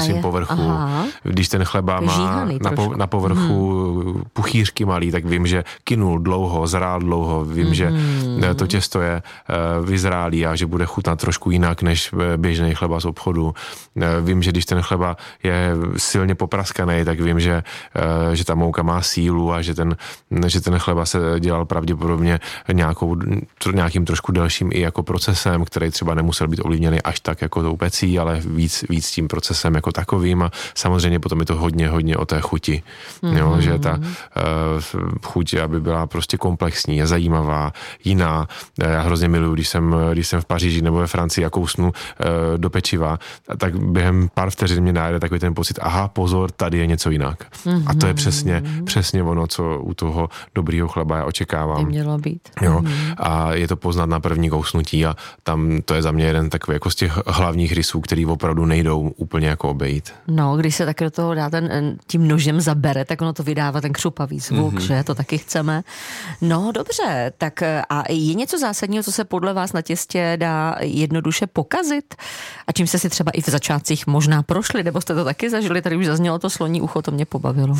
svém povrchu. Aha. Když ten chleba má na povrchu puchýřky malý, tak vím, že kynul dlouho, zrál dlouho, vím, že to těsto je vyzrálý a že bude chutnat trošku jinak než běžný chleba z obchodu. Vím, že když ten chleba je silně popraskaný, tak vím, že ta mouka má sílu a že ten chleba se dělal pravděpodobně nějakým trošku delším i jako procesem, který třeba nemusel být ovlivněný až tak jako tou pecí, ale víc tím procesem jako takovým a samozřejmě potom je to hodně o té chuti. Jo, že ta chuť, aby byla prostě komplexní a zajímavá, jiná. Já hrozně miluju, když jsem v Paříži nebo ve Francii a kousnu do pečiva, tak během pár vteřin mě najde takový ten pocit, aha, pozor, tady je něco jinak. A to je přesně ono, co u toho dobrýho chleba já očekávám. Mělo být. Jo? A je to poznat na první kousnutí a tam to je za mě jeden takový jako z těch hlavních rysů, který opravdu nejdou úplně jako obejít. No, když se tak do toho dá tím nožem zabere, tak ono to vydává ten křupavý zvuk, že to taky chceme. No, dobře, tak a je něco zásadního, co se podle vás na těstě dá jednoduše pokazit? A čím jste si třeba i v začátcích možná prošli, nebo jste to taky zažili? Tady už zaznělo to sloní ucho, to mě pobavilo.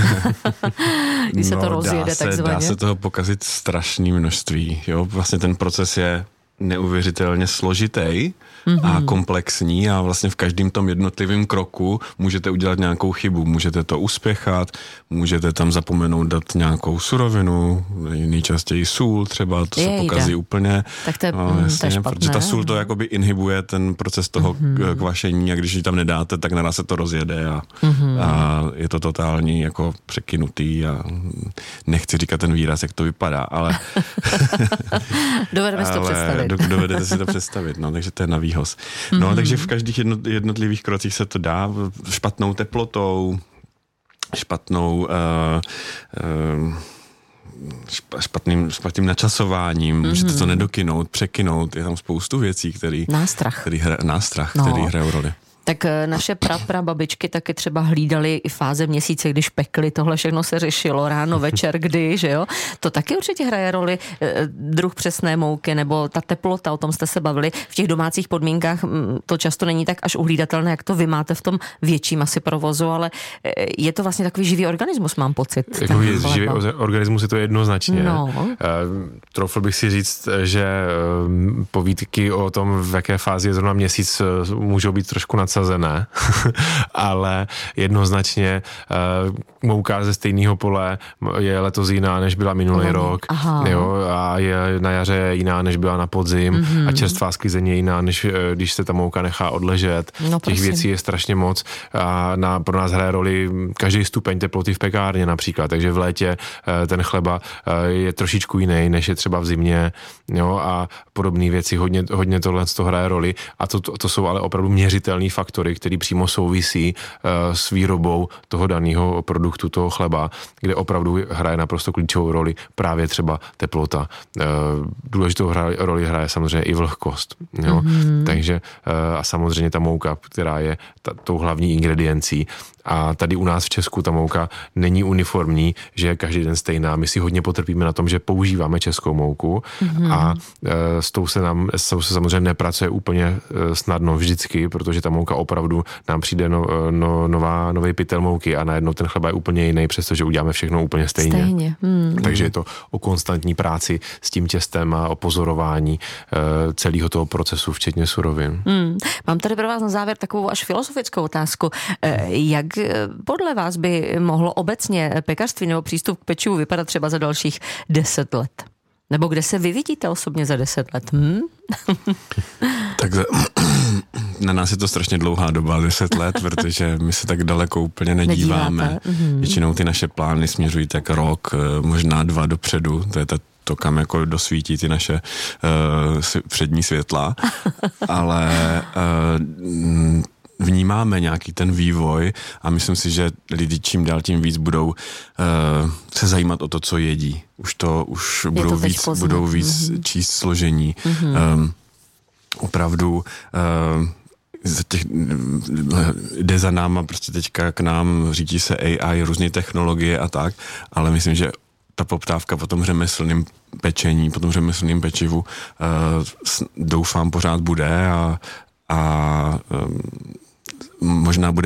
Když se to rozjede takzvaně. Dá se toho pokazit strašné množství. Jo? Vlastně ten proces je neuvěřitelně složitý a komplexní a vlastně v každém tom jednotlivém kroku můžete udělat nějakou chybu. Můžete to uspěchat, můžete tam zapomenout dát nějakou surovinu, nejčastěji sůl třeba, to se pokazí úplně. Tak to je, jasně, to je špatné. Protože ta sůl to jakoby inhibuje ten proces toho kvašení a když ji tam nedáte, tak naraz se to rozjede a je to totální jako překynutý a nechci říkat ten výraz, jak to vypadá, ale dovedeme si to představit. Dovedete si to představit, no, takže to je na výhoz. No, takže v každých jednotlivých krocích se to dá špatnou teplotou, špatným načasováním, můžete to nedokynout, překynout, je tam spoustu věcí, který hrajou roli. Tak naše prababičky taky třeba hlídali i fáze měsíce, když pekli, tohle všechno se řešilo ráno, večer, kdy, že jo? To taky určitě hraje roli druh přesné mouky, nebo ta teplota, o tom jste se bavili. V těch domácích podmínkách to často není tak až uhlídatelné, jak to vy máte v tom větším asi provozu, ale je to vlastně takový živý organismus, mám pocit. Jako živý organismus je to jednoznačně. No. Troufl bych si říct, že povídky o tom, v jaké fázi je zrovna měsíc, můžou být trošku nadsazené, ale jednoznačně mouka ze stejného pole je letos jiná, než byla minulý rok. Jo, a je na jaře jiná, než byla na podzim a čerstvá sklizeň je jiná, než když se ta mouka nechá odležet. No, těch věcí je strašně moc a pro nás hraje roli každý stupeň teploty v pekárně například, takže v létě ten chleba je trošičku jiný, než je třeba v zimě, jo, a podobné věci, hodně tohle hraje roli a to jsou ale opravdu měřitelný faktory, který přímo souvisí s výrobou toho daného produktu, toho chleba, kde opravdu hraje naprosto klíčovou roli právě třeba teplota. Důležitou roli hraje samozřejmě i vlhkost. Jo? Takže a samozřejmě ta mouka, která je tou hlavní ingrediencí. A tady u nás v Česku ta mouka není uniformní, že je každý den stejná. My si hodně potrpíme na tom, že používáme českou mouku a s tou se samozřejmě nepracuje úplně snadno vždycky, protože ta mouka opravdu nám přijde nový pytel mouky a najednou ten chleba je úplně jiný, přestože uděláme všechno úplně stejně. Takže je to o konstantní práci s tím těstem a o pozorování celého toho procesu, včetně surovin. Mám tady pro vás na závěr takovou až filozofickou otázku. Jak podle vás by mohlo obecně pekařství nebo přístup k pečivu vypadat třeba za dalších 10 let? Nebo kde se vy vidíte osobně za 10 let? Tak na nás je to strašně dlouhá doba, 10 let, protože my se tak daleko úplně nedíváme. Většinou ty naše plány směřují tak rok, možná 2 dopředu, to je to, kam jako dosvítí ty naše přední světla, ale vnímáme nějaký ten vývoj a myslím si, že lidi čím dál tím víc budou se zajímat o to, co jedí. Už budou víc číst složení. Opravdu jde za náma prostě teďka k nám, řídí se AI, různé technologie a tak, ale myslím, že ta poptávka po tom řemeslném pečení, po tom řemeslném pečivu doufám pořád bude a možná bude